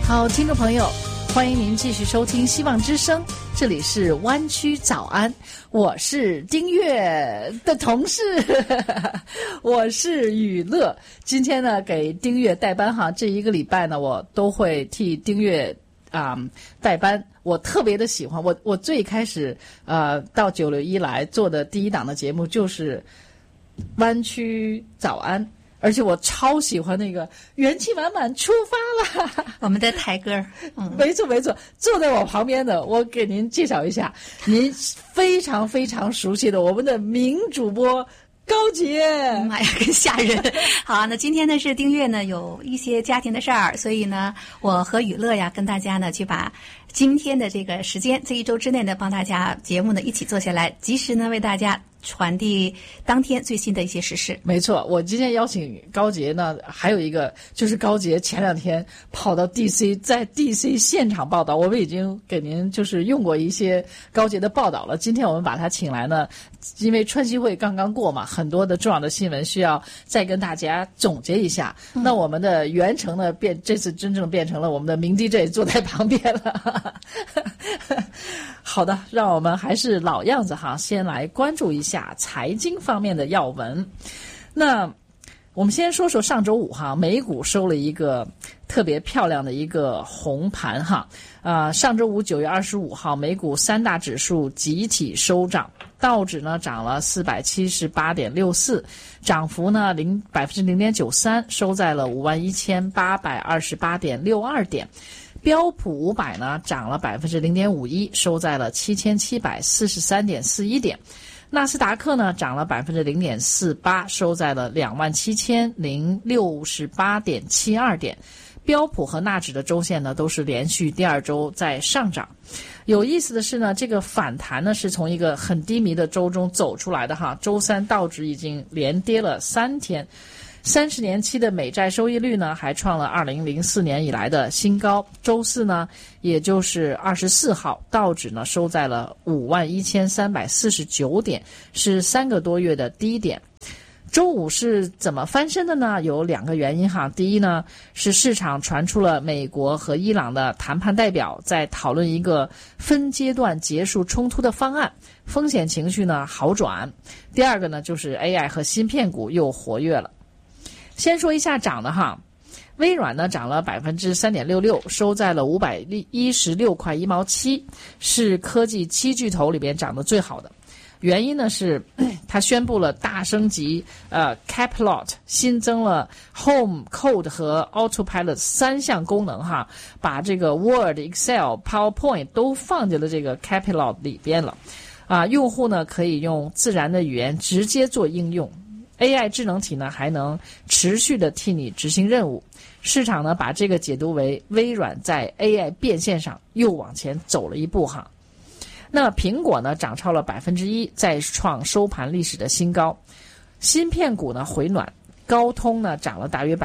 好，听众朋友，欢迎您继续收听希望之声，这里是湾区早安，我是丁月的同事我是雨乐。今天呢给丁月代班哈，这一个礼拜呢我都会替丁月代班。我特别的喜欢，我最开始到961来做的第一档的节目就是湾区早安，而且我超喜欢那个元气满满出发了， 我们的台歌。 没错没错，坐在我旁边的，我给您介绍一下，您非常非常熟悉的我们的名主播高洁。 妈呀，更吓人。好，那今天呢是丁月呢有一些家庭的事儿，所以呢我和雨乐呀跟大家呢去把今天的这个时间，这一周之内呢帮大家节目呢一起做下来，及时呢为大家传递当天最新的一些时事。 没错，我今天邀请高洁呢，还有一个就是高洁前2天跑到 DC， 在 DC 现场报道，我们已经给您就是用过一些高洁的报道了。今天我们把他请来呢，因为川西会刚刚过嘛，很多的重要的新闻需要再跟大家总结一下。那我们的袁成呢，这次真正变成了我们的名 DJ 坐在旁边了。好的，让我们还是老样子哈，先来关注一下财经方面的要闻。那我们先说说上周五哈，美股收了一个特别漂亮的一个红盘哈。上周五9月25号，美股3大指数集体收涨，道指呢涨了478.64，涨幅呢0.93%，收在了51828.62点。标普500呢涨了0.51%，收在了7743.41点。纳斯达克呢涨了0.48%，收在了27068.72点。标普和纳指的周线呢都是连续第2周在上涨。有意思的是呢，这个反弹呢是从一个很低迷的周中走出来的哈。周三道指已经连跌了3天。30年期的美债收益率呢还创了2004年以来的新高。周四呢也就是24号，道指呢收在了51349点，是3个多月的低点。周五是怎么翻身的呢？有2个原因哈。第一呢是市场传出了美国和伊朗的谈判代表在讨论一个分阶段结束冲突的方案，风险情绪呢好转。第二个呢就是 AI 和芯片股又活跃了。先说一下涨的哈，微软呢涨了3.66%，收在了516块1毛7，是科技7巨头里边涨得最好的。原因呢是它宣布了大升级Caplot， 新增了 Home Code 和 Autopilot 3项功能哈，把这个 Word、Excel、PowerPoint 都放进了这个 Caplot 里边了。用户呢可以用自然的语言直接做应用。AI 智能体呢还能持续的替你执行任务，市场呢把这个解读为微软在 AI 变现上又往前走了一步哈。那苹果呢涨超了1%，再创收盘历史的新高。芯片股呢回暖，高通呢涨了大约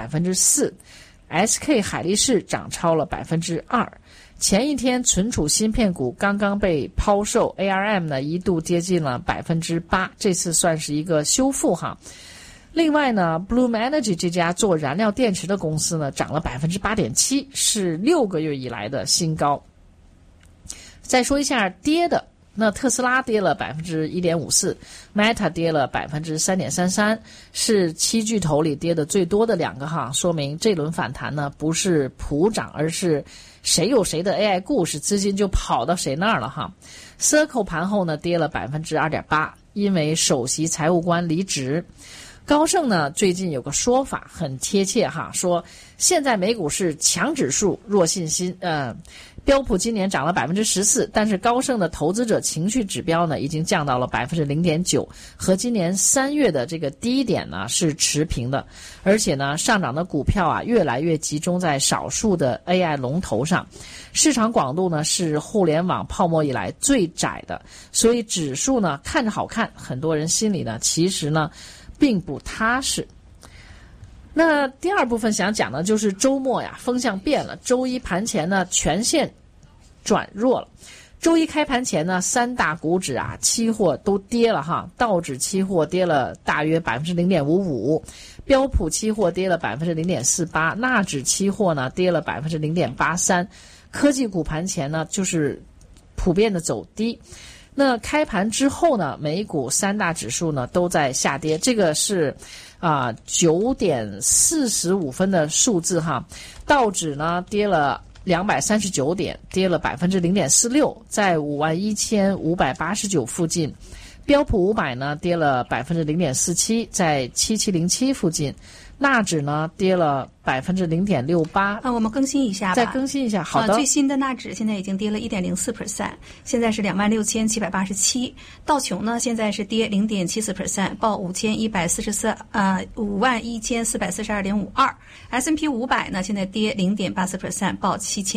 4%，SK 海力士涨超了2%。前一天存储芯片股刚刚被抛售 ，ARM 呢一度跌进了8%，这次算是一个修复哈。另外呢 ，Bloom Energy 这家做燃料电池的公司呢涨了8.7%，是6个月以来的新高。再说一下跌的，那特斯拉跌了1.54%，Meta 跌了3.33%，是7巨头里跌的最多的2个哈，说明这轮反弹呢不是普涨，而是谁有谁的 AI 故事，资金就跑到谁那儿了哈。Circle 盘后呢跌了2.8%，因为首席财务官离职。高盛呢最近有个说法很贴切哈，说现在美股是强指数弱信心，标普今年涨了14%，但是高盛的投资者情绪指标呢已经降到了0.9%，和今年3月的这个低点呢是持平的，而且呢上涨的股票越来越集中在少数的 AI 龙头上，市场广度呢是互联网泡沫以来最窄的，所以指数呢看着好看，很多人心里呢其实呢并不踏实。那第二部分想讲的就是周末呀，风向变了。周一盘前呢，全线转弱了。 周一开盘前呢，三大股指啊，期货都跌了哈，道指期货跌了大约 0.55%， 标普期货跌了 0.48%， 纳指期货呢跌了 0.83%， 科技股盘前呢就是普遍的走低。那开盘之后呢，美股三大指数呢都在下跌，这个是9点45分的数字哈。道指呢跌了239点，跌了 0.46%， 在51,589附近。标普500呢跌了 0.47%， 在7707附近。纳指呢跌了 0.68%。 我们更新一下吧。 再更新一下，好的。 最新的纳指现在已经跌了 1.04%， 现在是26,787。道琼呢现在是跌 0.74%， 报51,442.52。S&P 500呢现在跌 0.84%， 报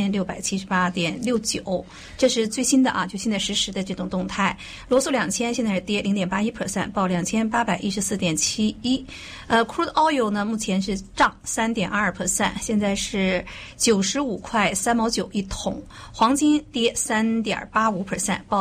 7,678.69。这是最新的就现在实时的这种动态。罗素2000现在是跌 0.81%， 报 2,814.71。Crude oil 呢目前是涨 3.22%， 现在是95块3毛9一桶。黄金跌 3.85%， 报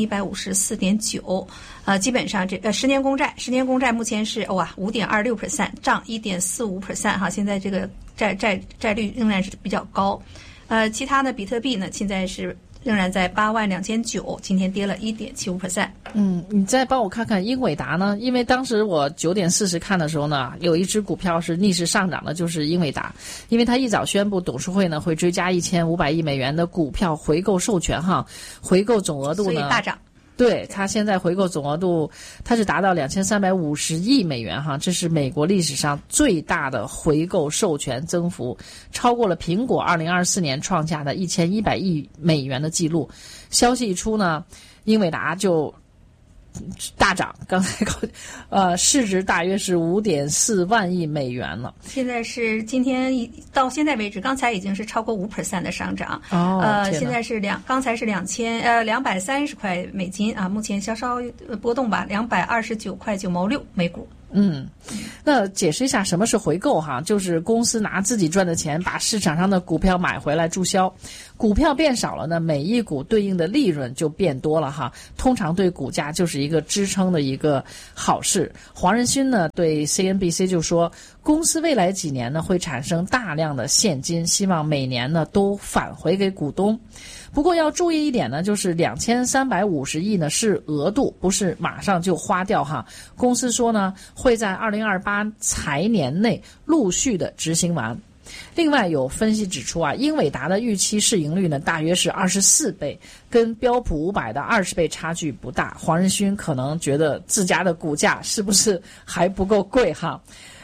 4154.9。基本上这10年公债目前是5.26%， 涨 1.45%哈，现在这个债率仍然是比较高。其他的比特币呢现在是仍然在82900，今天跌了 1.75%。 你再帮我看看英伟达呢？因为当时我9点40看的时候呢，有一只股票是逆势上涨的，就是英伟达，因为它一早宣布董事会呢会追加1500亿美元的股票回购授权哈，回购总额度呢， 所以大涨。 对，它现在回购总额度，它是达到2350亿美元哈，这是美国历史上最大的回购授权增幅，超过了苹果2024年创下的1100亿美元的记录。消息一出呢，英伟达就大涨，刚才市值大约是5.4万亿美元了。 现在是今天到现在为止，刚才已经是超过 5% 的上涨。现在是刚才是230块美金啊，目前稍稍波动吧，229块9毛6每股。 那解释一下什么是回购哈，就是公司拿自己赚的钱把市场上的股票买回来注销，股票变少了呢，每一股对应的利润就变多了哈，通常对股价就是一个支撑的一个好事。黄仁勋呢对 CNBC 就说，公司未来几年呢会产生大量的现金，希望每年呢都返回给股东。不过要注意一点呢，就是2350亿呢是额度，不是马上就花掉哈。公司说呢会在2028财年内陆续的执行完。另外有分析指出英伟达的预期市盈率呢大约是24倍，跟标普500的20倍差距不大。黄仁勋可能觉得自家的股价是不是还不够贵哈？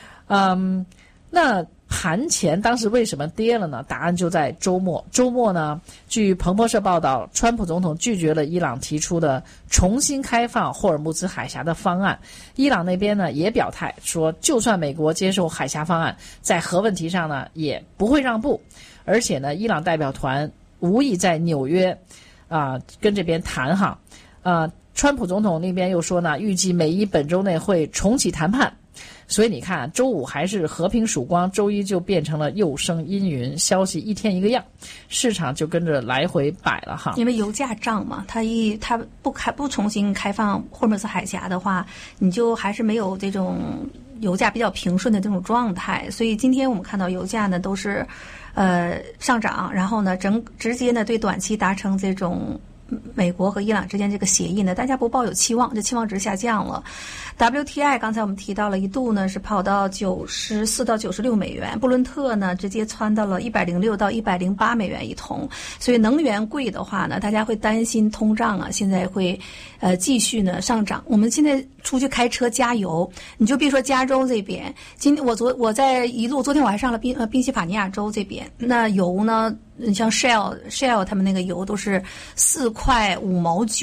那盘前当时为什么跌了呢？答案就在周末。周末呢，据彭博社报道，川普总统拒绝了伊朗提出的重新开放霍尔木兹海峡的方案。伊朗那边呢也表态说，就算美国接受海峡方案，在核问题上呢也不会让步。而且呢，伊朗代表团无意在纽约跟这边谈哈。川普总统那边又说呢，预计美伊本周内会重启谈判。所以你看，周五还是和平曙光，周一就变成了又生阴云，消息一天一个样，市场就跟着来回摆了哈。 因为油价涨嘛，它不重新开放霍尔木兹海峡的话，你就还是没有这种油价比较平顺的这种状态。所以今天我们看到油价呢都是上涨，然后呢直接呢对短期达成这种美国和伊朗之间这个协议呢，大家不抱有期望，这期望值下降了。WTI 刚才我们提到了，一度呢是跑到94到96美元，布伦特呢直接窜到了106到108美元一桶。所以能源贵的话呢，大家会担心通胀现在会继续呢上涨。我们现在出去开车加油，你就别说加州这边，我在昨天我还上了宾夕法尼亚州这边，那油呢，你像 Shell 他们那个油都是4块5毛9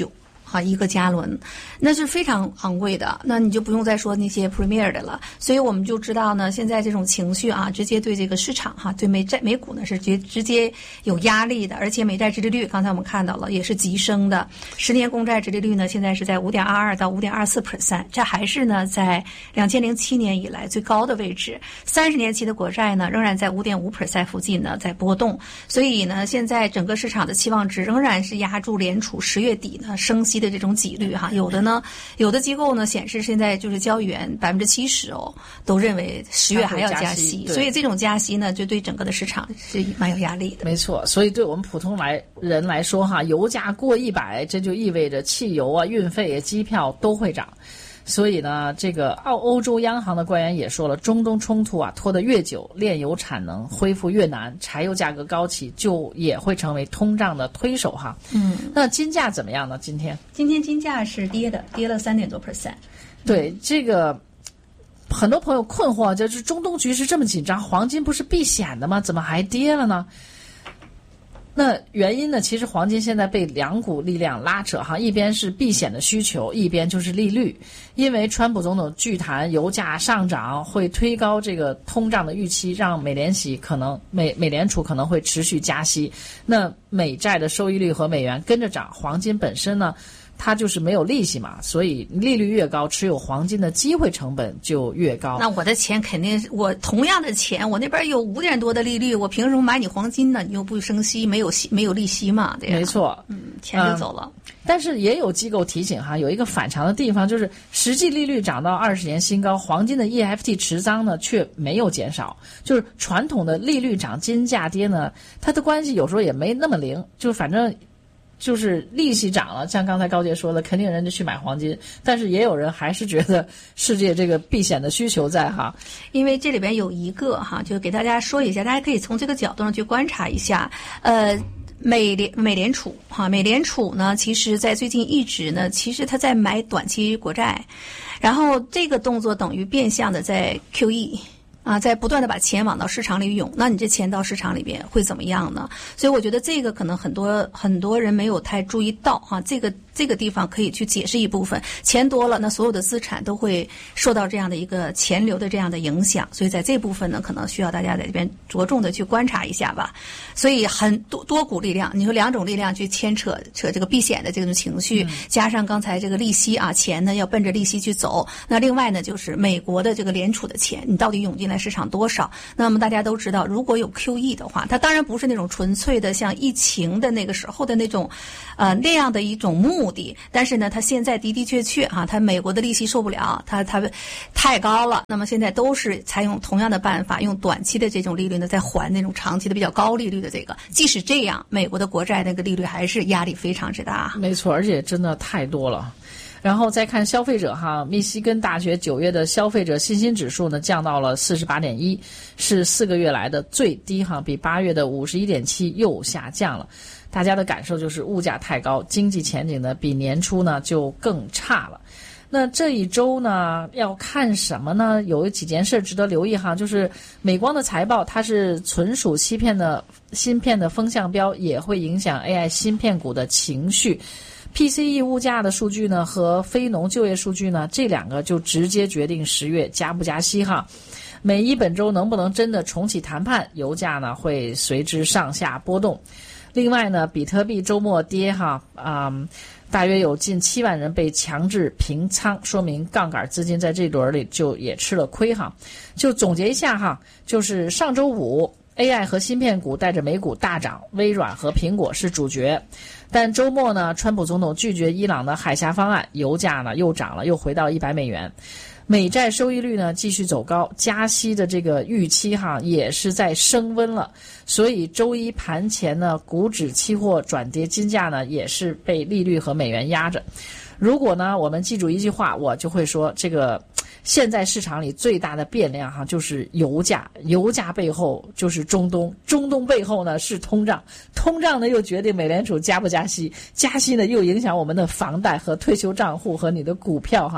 1个加仑，那是非常昂贵的。那你就不用再说那些 Premier 的了。所以我们就知道呢，现在这种情绪啊，直接对这个市场对美股呢是直接有压力的。而且美债殖利率刚才我们看到了也是急升的，10年公债殖利率呢现在是在 5.22 到 5.24%， 这还是呢在2007年以来最高的位置。30年期的国债呢仍然在 5.5% 附近呢在波动。所以呢现在整个市场的期望值仍然是压住联储10月底呢升息的这种几率有的机构呢显示现在就是交易员70%都认为10月还要加息，所以这种加息呢就对整个的市场是蛮有压力的。 没错，所以对我们普通人来说油价过100，这就意味着汽油啊、运费、机票都会涨。所以呢，这个欧洲央行的官员也说了，中东冲突拖得越久，炼油产能恢复越难，柴油价格高企就也会成为通胀的推手哈。那金价怎么样呢？今天金价是跌了3.多%。 对，这个很多朋友困惑，就是中东局势这么紧张，黄金不是避险的吗？怎么还跌了呢？那原因呢？其实黄金现在被两股力量拉扯一边是避险的需求，一边就是利率。因为川普总统巨谈油价上涨会推高这个通胀的预期，让美联储可能会持续加息。那美债的收益率和美元跟着涨，黄金本身呢，它就是没有利息嘛，所以利率越高，持有黄金的机会成本就越高。 那我的钱肯定是我同样的钱，我那边有5点多的利率，我凭什么买你黄金呢？你又不升息，没有利息嘛？对呀， 没错， 钱就走了。 但是也有机构提醒有一个反常的地方，就是实际利率涨到20年新高，黄金的 EFT 持仓呢却没有减少。就是传统的利率涨金价跌呢，它的关系有时候也没那么灵，就反正就是利息涨了，像刚才高杰说的，肯定人就去买黄金，但是也有人还是觉得世界这个避险的需求在因为这里边有一个就给大家说一下，大家可以从这个角度上去观察一下，美联储呢，其实在最近一直呢，其实它在买短期国债，然后这个动作等于变相的在 QE。在不断的把钱往到市场里涌，那你这钱到市场里边会怎么样呢？所以我觉得这个可能很多人没有太注意到这个地方可以去解释一部分。钱多了，那所有的资产都会受到这样的一个钱流的这样的影响，所以在这部分呢，可能需要大家在这边着重的去观察一下吧。所以很多股力量，你说两种力量去牵扯这个避险的这种情绪，加上刚才这个利息钱呢要奔着利息去走，那另外呢就是美国的这个联储的钱，你到底涌进来市场多少？那么大家都知道，如果有 QE 的话，它当然不是那种纯粹的像疫情的那个时候的那种那样的一种目的，但是呢它现在的确它美国的利息受不了，它太高了，那么现在都是采用同样的办法，用短期的这种利率呢在还那种长期的比较高利率的这个，即使这样美国的国债那个利率还是压力非常之大。 没错，而且真的太多了。然后再看消费者密西根大学9月的消费者信心指数呢降到了 48.1， 是4个月来的最低比8月的 51.7 又下降了。大家的感受就是物价太高，经济前景呢比年初呢就更差了。那这一周呢要看什么呢？有几件事值得留意就是美光的财报，它是存储芯片的风向标，也会影响 AI 芯片股的情绪。PCE 物价的数据呢和非农就业数据呢，这两个就直接决定10月加不加息美伊本周能不能真的重启谈判，油价呢会随之上下波动。另外呢，比特币周末跌大约有近7万人被强制平仓，说明杠杆资金在这轮里就也吃了亏就总结一下就是上周五 AI 和芯片股带着美股大涨，微软和苹果是主角。但周末呢，川普总统拒绝伊朗的海峡方案，油价呢又涨了，又回到$100。美债收益率呢继续走高，加息的这个预期也是在升温了。所以周一盘前呢，股指期货转跌，金价呢也是被利率和美元压着。如果呢我们记住一句话，我就会说，这个现在市场里最大的变量就是油价，油价背后就是中东，中东背后呢是通胀，通胀呢又决定美联储加不加息，加息呢又影响我们的房贷和退休账户和你的股票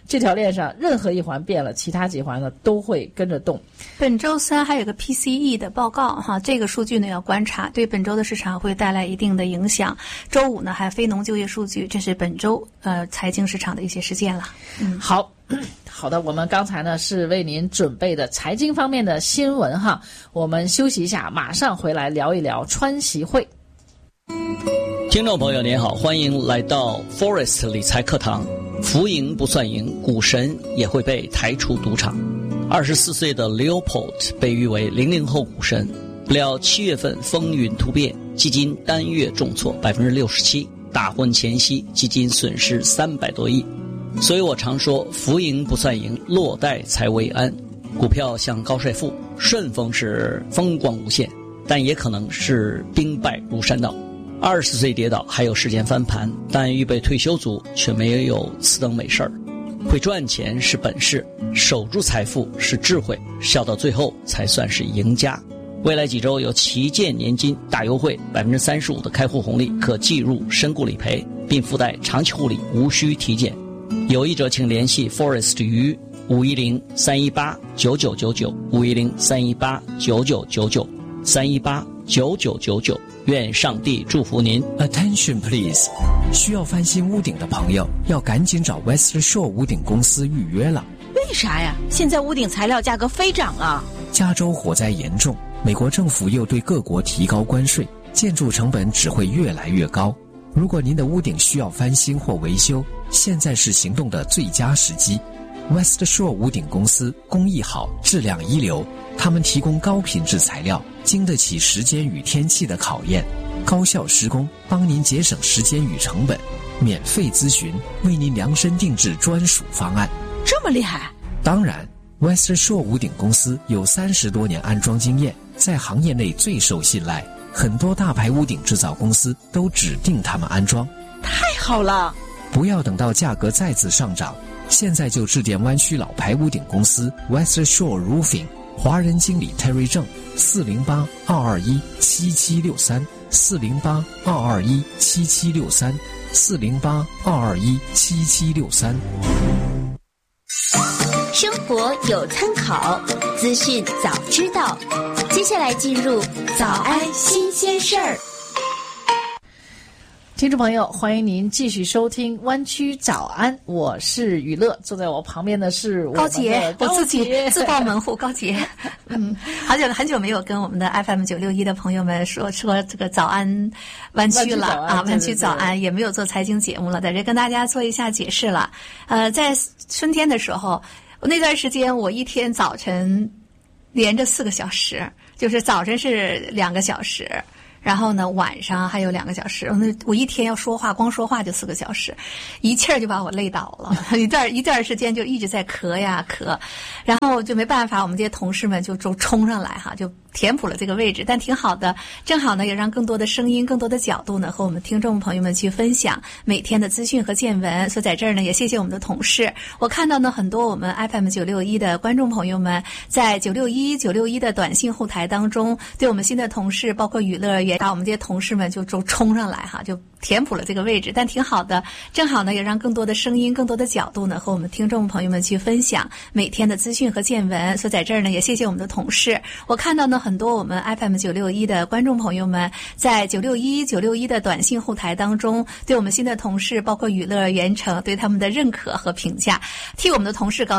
这条链上任何一环变了，其他几环呢都会跟着动。 本周三还有个 PCE 的报告哈，这个数据呢要观察，对本周的市场会带来一定的影响。周五呢还非农就业数据，这是本周财经市场的一些事件了。 好的，我们刚才呢是为您准备的财经方面的新闻哈，我们休息一下，马上回来聊一聊川习会。 听众朋友您好，欢迎来到 Forest 理财课堂。浮盈不算赢，股神也会被抬出赌场。24岁的 Leopold 被誉为00后股神，不料7月份风云突变，基金单月重挫 67%， 大婚前夕基金损失300多亿。所以我常说浮盈不算赢，落袋才为安。股票像高帅富，顺风是风光无限，但也可能是兵败如山倒。20岁跌倒还有时间翻盘，但预备退休族却没有此等美事儿。会赚钱是本事，守住财富是智慧，笑到最后才算是赢家。未来几周有旗舰年金大优惠，35%的开户红利可计入身故理赔，并附带长期护理，无需体检。有意者请联系 Forest 于510-318-9999 510-318-9999 318-9999。愿上帝祝福您。 Attention please， 需要翻新屋顶的朋友要赶紧找 West Shore 屋顶公司预约了。 为啥呀？现在屋顶材料价格飞涨啊！ 加州火灾严重，美国政府又对各国提高关税，建筑成本只会越来越高。如果您的屋顶需要翻新或维修，现在是行动的最佳时机。West Shore 屋顶公司工艺好，质量一流，他们提供高品质材料，经得起时间与天气的考验，高效施工，帮您节省时间与成本，免费咨询，为您量身定制专属方案。 这么厉害？ 当然 West Shore 屋顶公司有30多年安装经验，在行业内最受信赖，很多大牌屋顶制造公司都指定他们安装。 太好了！ 不要等到价格再次上涨，现在就致电湾区老牌屋顶公司 West Shore Roofing， 华人经理 Terry 郑408-221-7763 408-221-7763 408-221-7763。 生活有参考，资讯早知道。接下来进入早安新鲜事儿。 听众朋友，欢迎您继续收听湾区早安，我是雨乐，坐在我旁边的是我高杰，我自己自报门户，高杰。很久没有跟我们的 FM961 的朋友们说这个早安湾区了啊，湾区早安，也没有做财经节目了，在这跟大家做一下解释了。在春天的时候，那段时间我一天早晨连着4个小时，就是早晨是2个小时。然后呢，晚上还有2个小时，我一天要说话，光说话就4个小时，一气儿就把我累倒了，一段时间就一直在咳呀咳，然后就没办法，我们这些同事们就冲上来哈，就填补了这个位置，但挺好的，正好呢也让更多的声音、更多的角度呢和我们听众朋友们去分享每天的资讯和见闻。所以在这儿呢，也谢谢我们的同事，我看到呢很多我们 FM961 的观众朋友们在961的短信后台当中，对我们新的同事，包括娱乐也把我们这些同事们就冲上来哈，就填补了这个位置，但挺好的，正好呢也让更多的声音、更多的角度呢和我们听众朋友们去分享每天的资讯和见闻。所以在这儿呢，也谢谢我们的同事，我看到呢很多我们 FM961 的观众朋友们在961的短信后台当中，对我们新的同事，包括娱乐、袁成，对他们的认可和评价，替我们的同事高